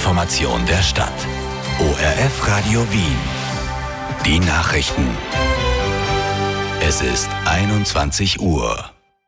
Information der Stadt. ORF Radio Wien. Die Nachrichten. Es ist 21 Uhr.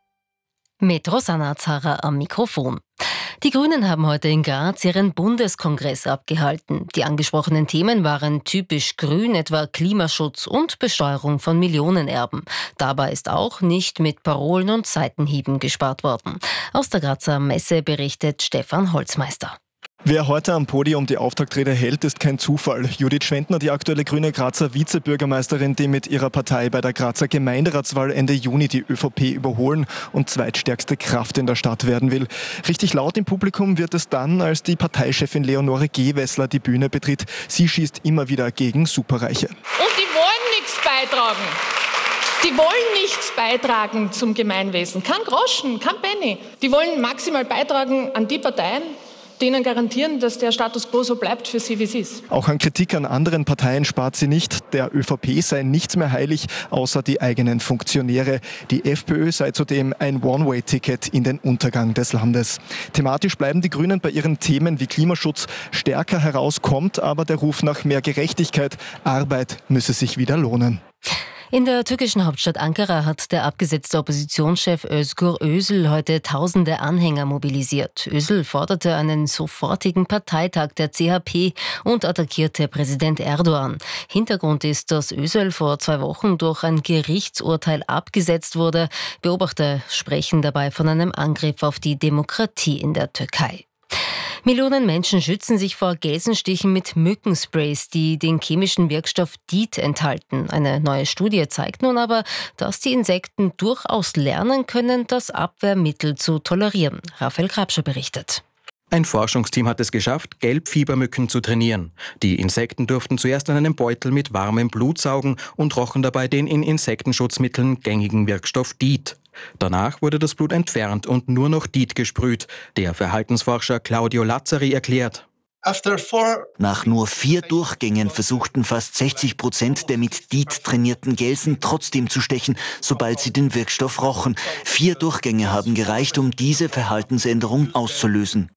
Mit Rosanna Zara am Mikrofon. Die Grünen haben heute in Graz ihren Bundeskongress abgehalten. Die angesprochenen Themen waren typisch grün, etwa Klimaschutz und Besteuerung von Millionenerben. Dabei ist auch nicht mit Parolen und Seitenhieben gespart worden. Aus der Grazer Messe berichtet Stefan Holzmeister. Wer heute am Podium die Auftaktrede hält, ist kein Zufall. Judith Schwendner, die aktuelle grüne Grazer Vizebürgermeisterin, die mit ihrer Partei bei der Grazer Gemeinderatswahl Ende Juni die ÖVP überholen und zweitstärkste Kraft in der Stadt werden will. Richtig laut im Publikum wird es dann, als die Parteichefin Leonore Gewessler die Bühne betritt. Sie schießt immer wieder gegen Superreiche. Und die wollen nichts beitragen. Die wollen nichts beitragen zum Gemeinwesen. Kein Groschen, kein Penny. Die wollen maximal beitragen an die Parteien, denen garantieren, dass der Status quo so bleibt für sie, wie es ist. Auch an Kritik an anderen Parteien spart sie nicht. Der ÖVP sei nichts mehr heilig, außer die eigenen Funktionäre. Die FPÖ sei zudem ein One-Way-Ticket in den Untergang des Landes. Thematisch bleiben die Grünen bei ihren Themen wie Klimaschutz. Stärker heraus kommt aber der Ruf nach mehr Gerechtigkeit. Arbeit müsse sich wieder lohnen. In der türkischen Hauptstadt Ankara hat der abgesetzte Oppositionschef Özgür Özel heute tausende Anhänger mobilisiert. Özel forderte einen sofortigen Parteitag der CHP und attackierte Präsident Erdogan. Hintergrund ist, dass Özel vor 2 Wochen durch ein Gerichtsurteil abgesetzt wurde. Beobachter sprechen dabei von einem Angriff auf die Demokratie in der Türkei. Millionen Menschen schützen sich vor Gelsenstichen mit Mückensprays, die den chemischen Wirkstoff DEET enthalten. Eine neue Studie zeigt nun aber, dass die Insekten durchaus lernen können, das Abwehrmittel zu tolerieren. Raphael Krabscher berichtet. Ein Forschungsteam hat es geschafft, Gelbfiebermücken zu trainieren. Die Insekten durften zuerst an einem Beutel mit warmem Blut saugen und rochen dabei den in Insektenschutzmitteln gängigen Wirkstoff DEET. Danach wurde das Blut entfernt und nur noch DEET gesprüht. Der Verhaltensforscher Claudio Lazzari erklärt: Nach nur 4 Durchgängen versuchten fast 60% der mit DEET trainierten Gelsen trotzdem zu stechen, sobald sie den Wirkstoff rochen. 4 Durchgänge haben gereicht, um diese Verhaltensänderung auszulösen.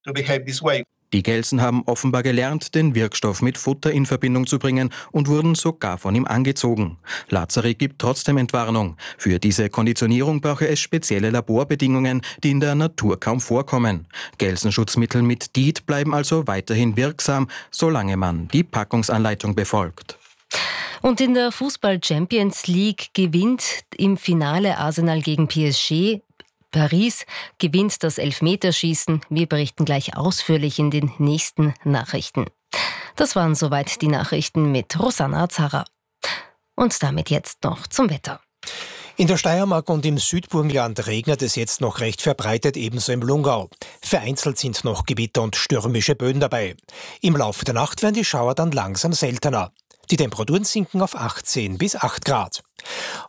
Die Gelsen haben offenbar gelernt, den Wirkstoff mit Futter in Verbindung zu bringen und wurden sogar von ihm angezogen. Lazzari gibt trotzdem Entwarnung. Für diese Konditionierung brauche es spezielle Laborbedingungen, die in der Natur kaum vorkommen. Gelsenschutzmittel mit DEET bleiben also weiterhin wirksam, solange man die Packungsanleitung befolgt. Und in der Fußball-Champions League gewinnt im Finale Arsenal gegen PSG. Paris gewinnt das Elfmeterschießen. Wir berichten gleich ausführlich in den nächsten Nachrichten. Das waren soweit die Nachrichten mit Rosanna Zara. Und damit jetzt noch zum Wetter. In der Steiermark und im Südburgenland regnet es jetzt noch recht verbreitet, ebenso im Lungau. Vereinzelt sind noch Gewitter und stürmische Böen dabei. Im Laufe der Nacht werden die Schauer dann langsam seltener. Die Temperaturen sinken auf 18 bis 8 Grad.